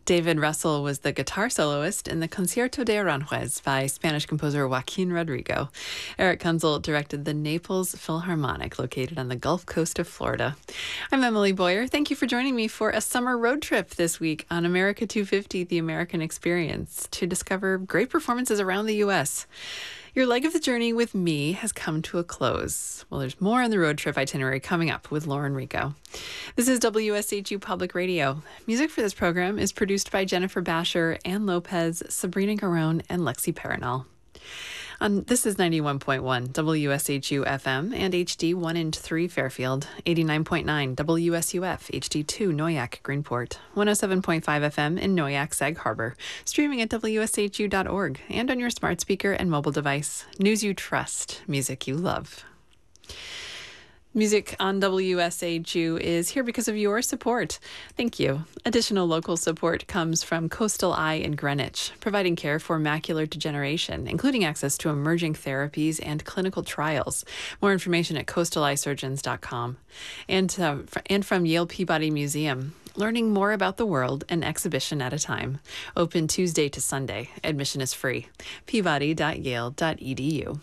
David Russell was the guitar soloist in the Concierto de Aranjuez by Spanish composer Joaquin Rodrigo. Eric Kunzel directed the Naples Philharmonic, located on the Gulf Coast of Florida. I'm Emily Boyer. Thank you for joining me for a summer road trip this week on America 250, The American Experience, to discover great performances around the U.S. Your leg of the journey with me has come to a close. Well, there's more on the road trip itinerary coming up with Lauren Rico. This is WSHU Public Radio. Music for this program is produced by Jennifer Basher, Ann Lopez, Sabrina Garone, and Lexi Paranal. This is 91.1 WSHU FM and HD 1 and 3 Fairfield, 89.9 WSUF HD2 Noyak Greenport, 107.5 FM in Noyak Sag Harbor, streaming at WSHU.org and on your smart speaker and mobile device. News you trust, music you love. Music on WSHU is here because of your support. Thank you. Additional local support comes from Coastal Eye in Greenwich, providing care for macular degeneration, including access to emerging therapies and clinical trials. More information at coastaleyesurgeons.com. And from Yale Peabody Museum, learning more about the world, an exhibition at a time. Open Tuesday to Sunday. Admission is free. peabody.yale.edu.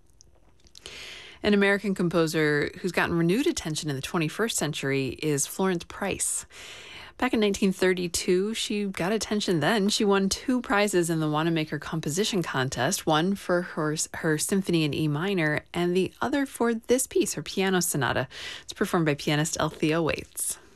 An American composer who's gotten renewed attention in the 21st century is Florence Price. Back in 1932, she got attention then. She won 2 prizes in the Wanamaker Composition Contest, one for her symphony in E minor, and the other for this piece, her piano sonata. It's performed by pianist Althea Waits.